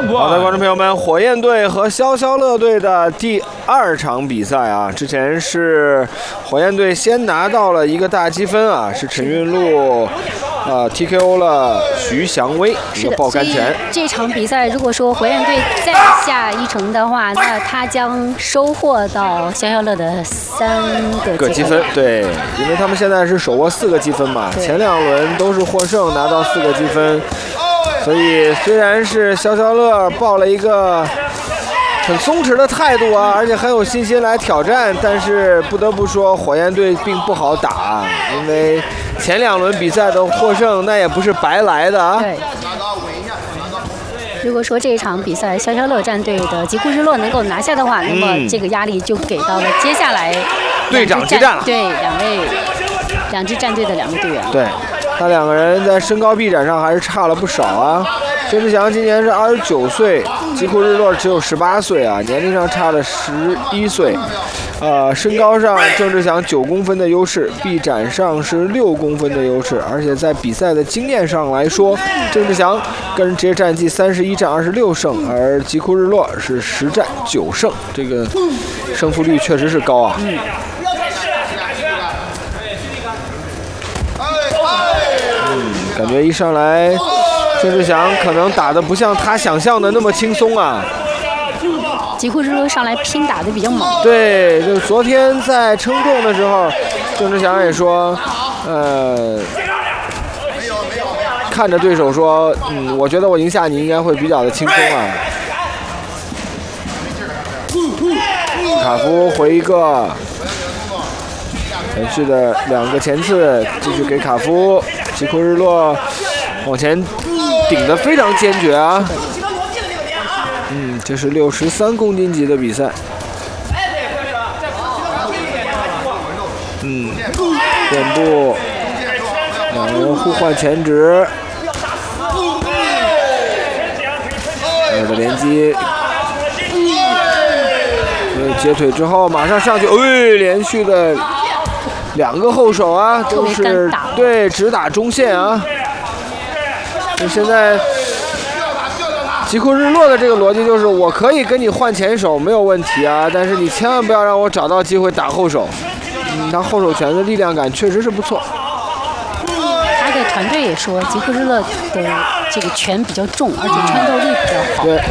好的，观众朋友们，火焰队和消消乐队的第2场比赛啊，之前是火焰队先拿到了一个大积分啊，是陈韵路TKO 了徐翔威一个爆杆拳。 这场比赛如果说火焰队再下一城的话，那他将收获到消消乐的3个积分。 对，因为他们现在是手握4个积分嘛，前2轮都是获胜拿到4个积分。所以虽然是消消乐抱了一个很松弛的态度啊，而且很有信心来挑战，但是不得不说火焰队并不好打，因为前2轮比赛的获胜那也不是白来的啊。 对。如果说这一场比赛消消乐战队的吉库日落能够拿下的话，那么这个压力就给到了接下来队长之战了。 对，两支战队的2个队员。 对。他2个人在身高臂展上还是差了不少啊。郑志祥今年是29岁，吉库日落只有18岁啊，年龄上差了11岁。身高上郑志祥9公分的优势，臂展上是6公分的优势，而且在比赛的经验上来说，郑志祥个人职业战绩31战26胜，而吉库日落是10战9胜，这个胜负率确实是高啊。感觉一上来，郑志祥可能打得不像他想象的那么轻松啊。 吉库日落上来拼打得比较猛。 对，就是昨天在称重的时候，郑志祥也说，看着对手说，我觉得我赢下你应该会比较的轻松啊。卡夫回一个，前续的2个前刺继续给卡夫。吉库日落往前顶得非常坚决啊！这是63公斤级的比赛。垫步，2人互换前直，2的连击，接腿之后马上上去，连续的2个后手啊，都是对直打中线啊。现在吉库日落的这个逻辑就是，我可以跟你换前手没有问题啊，但是你千万不要让我找到机会打后手。他后手拳的力量感确实是不错。 他的团队也说，吉库日落的这个拳比较重，而且穿透力比较好。 对。